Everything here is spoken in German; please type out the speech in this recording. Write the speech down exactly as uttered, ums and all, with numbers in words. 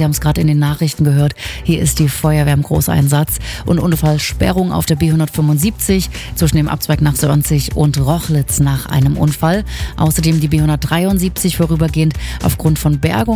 Sie haben es gerade in den Nachrichten gehört. Hier ist die Feuerwehr im Großeinsatz und Unfallsperrung auf der B hundertfünfundsiebzig zwischen dem Abzweig nach Sörnzig und Rochlitz nach einem Unfall. Außerdem die B hundertdreiundsiebzig vorübergehend aufgrund von Bergung